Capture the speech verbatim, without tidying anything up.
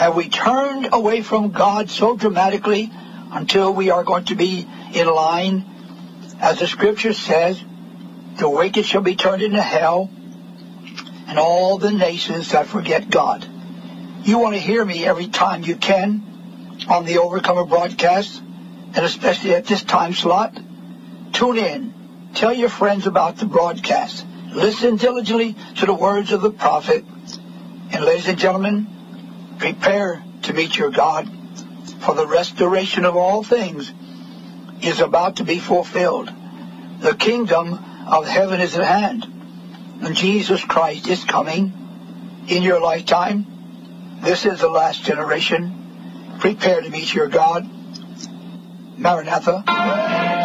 Have we turned away from God so dramatically until we are going to be in line? As the scripture says, the wicked shall be turned into hell, and all the nations that forget God. You want to hear me every time you can on the Overcomer broadcast, and especially at this time slot? Tune in. Tell your friends about the broadcast. Listen diligently to the words of the prophet. And ladies and gentlemen, prepare to meet your God, for the restoration of all things is about to be fulfilled. The kingdom of heaven is at hand, and Jesus Christ is coming in your lifetime. This is the last generation. Prepare to meet your God. Maranatha.